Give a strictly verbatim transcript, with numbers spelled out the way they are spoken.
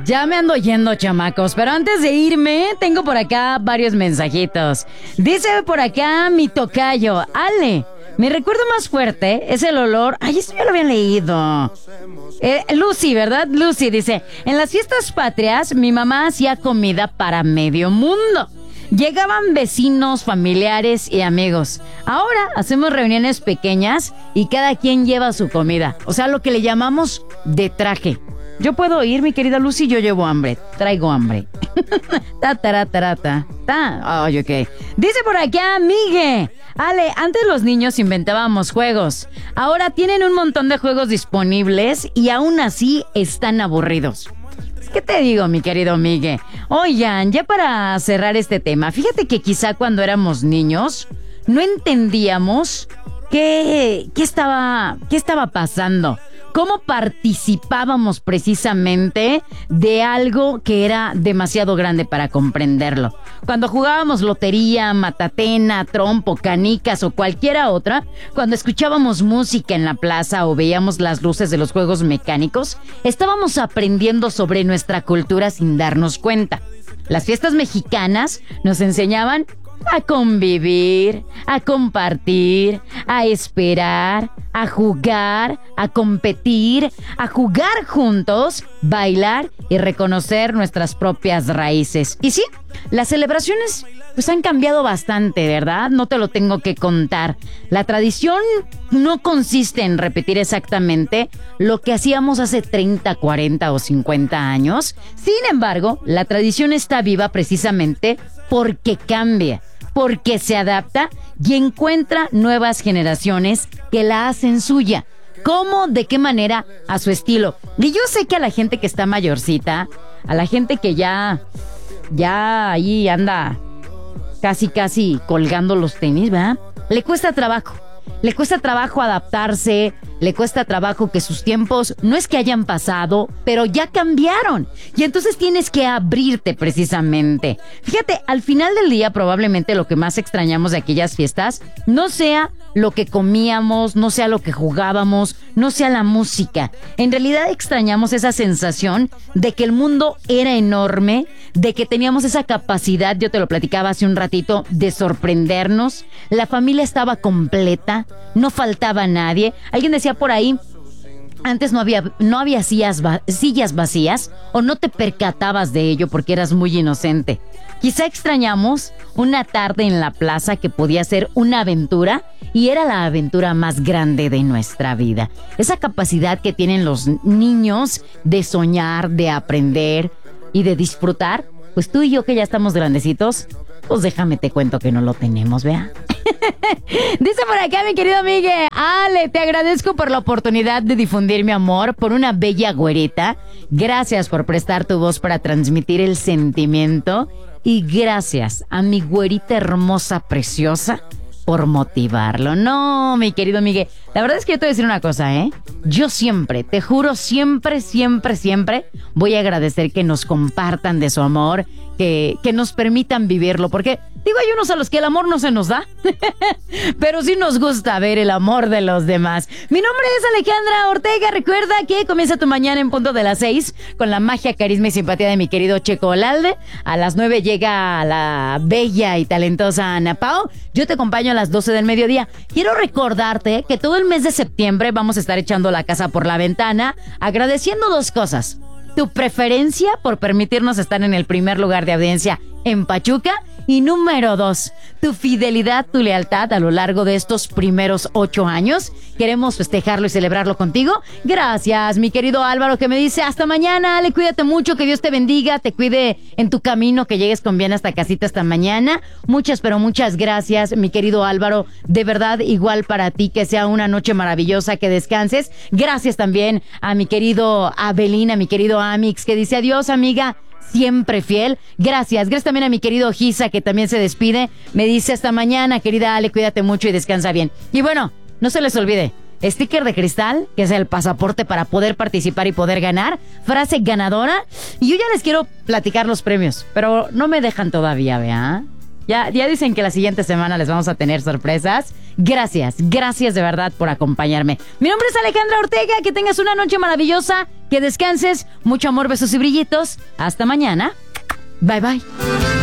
Ya me ando yendo, chamacos, pero antes de irme, tengo por acá varios mensajitos. Dice por acá mi tocayo, Ale, mi recuerdo más fuerte es el olor... Ay, esto ya lo habían leído. Eh, Lucy, ¿verdad? Lucy dice, en las fiestas patrias, mi mamá hacía comida para medio mundo. Llegaban vecinos, familiares y amigos. Ahora hacemos reuniones pequeñas y cada quien lleva su comida. O sea, lo que le llamamos de traje. Yo puedo ir, mi querida Lucy, yo llevo hambre. Traigo hambre. Ta, ta, ta, ta, ta. Ay, ok. Dice por acá, Migue. Ale, antes los niños inventábamos juegos. Ahora tienen un montón de juegos disponibles y aún así están aburridos. ¿Qué te digo, mi querido Migue? Oigan, ya para cerrar este tema, fíjate que quizá cuando éramos niños no entendíamos qué, qué estaba, qué estaba pasando. Cómo participábamos precisamente de algo que era demasiado grande para comprenderlo. Cuando jugábamos lotería, matatena, trompo, canicas o cualquiera otra, cuando escuchábamos música en la plaza o veíamos las luces de los juegos mecánicos, estábamos aprendiendo sobre nuestra cultura sin darnos cuenta. Las fiestas mexicanas nos enseñaban a convivir, a compartir, a esperar, a jugar, a competir, a jugar juntos, bailar y reconocer nuestras propias raíces. Y sí, las celebraciones pues han cambiado bastante, ¿verdad? No te lo tengo que contar. La tradición no consiste en repetir exactamente lo que hacíamos hace treinta, cuarenta o cincuenta años. Sin embargo, la tradición está viva precisamente porque cambia, porque se adapta y encuentra nuevas generaciones que la hacen suya. ¿Cómo? ¿De qué manera? A su estilo. Y yo sé que a la gente que está mayorcita, a la gente que ya, ya ahí anda casi casi colgando los tenis, ¿verdad? Le cuesta trabajo. Le cuesta trabajo adaptarse, le cuesta trabajo que sus tiempos no es que hayan pasado, pero ya cambiaron. Y entonces tienes que abrirte precisamente. Fíjate, al final del día probablemente lo que más extrañamos de aquellas fiestas no sea lo que comíamos, no sea lo que jugábamos, no sea la música. En realidad extrañamos esa sensación de que el mundo era enorme, de que teníamos esa capacidad, yo te lo platicaba hace un ratito, de sorprendernos. La familia estaba completa, no faltaba nadie. Alguien decía por ahí, antes no había, no había sillas, va- sillas vacías o no te percatabas de ello porque eras muy inocente. Quizá extrañamos una tarde en la plaza que podía ser una aventura y era la aventura más grande de nuestra vida. Esa capacidad que tienen los niños de soñar, de aprender y de disfrutar, pues tú y yo que ya estamos grandecitos, pues déjame te cuento que no lo tenemos, ¿vea? Dice por acá mi querido Miguel, Ale, te agradezco por la oportunidad de difundir mi amor por una bella güerita. Gracias por prestar tu voz para transmitir el sentimiento. Y gracias a mi güerita hermosa, preciosa, por motivarlo. No, mi querido Miguel, la verdad es que yo te voy a decir una cosa, ¿eh? Yo siempre, te juro, siempre, siempre, siempre voy a agradecer que nos compartan de su amor, que, que nos permitan vivirlo, porque digo, hay unos a los que el amor no se nos da, pero sí nos gusta ver el amor de los demás. Mi nombre es Alejandra Ortega. Recuerda que comienza tu mañana en punto de las seis con la magia, carisma y simpatía de mi querido Checo Olalde. A las nueve llega la bella y talentosa Ana Pao. Yo te acompaño a las doce del mediodía. Quiero recordarte que todo el mes de septiembre vamos a estar echando la casa por la ventana, agradeciendo dos cosas: tu preferencia por permitirnos estar en el primer lugar de audiencia en Pachuca, y número dos, tu fidelidad, tu lealtad a lo largo de estos primeros ocho años. Queremos festejarlo y celebrarlo contigo. Gracias, mi querido Álvaro, que me dice hasta mañana. Ale, cuídate mucho, que Dios te bendiga, te cuide en tu camino, que llegues con bien hasta casita hasta mañana. Muchas, pero muchas gracias, mi querido Álvaro. De verdad, igual para ti, que sea una noche maravillosa, que descanses. Gracias también a mi querido Abelina, a mi querido Amix, que dice adiós, amiga. Siempre fiel. Gracias. Gracias también a mi querido Giza, que también se despide. Me dice hasta mañana, querida Ale, cuídate mucho y descansa bien. Y bueno, no se les olvide, sticker de cristal, que es el pasaporte para poder participar y poder ganar. Frase ganadora. Y yo ya les quiero platicar los premios, pero no me dejan todavía, ¿vea? Ya, ya dicen que la siguiente semana les vamos a tener sorpresas. Gracias, gracias de verdad por acompañarme. Mi nombre es Alejandra Ortega, que tengas una noche maravillosa, que descanses, mucho amor, besos y brillitos. Hasta mañana. Bye, bye.